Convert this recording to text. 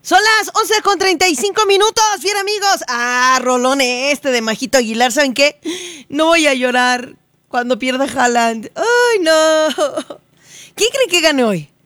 Son las 11:35. Bien, amigos. Rolón de Majito Aguilar. ¿Saben qué? No voy a llorar cuando pierda Haaland. ¡Ay, no! ¿Quién cree que gane hoy?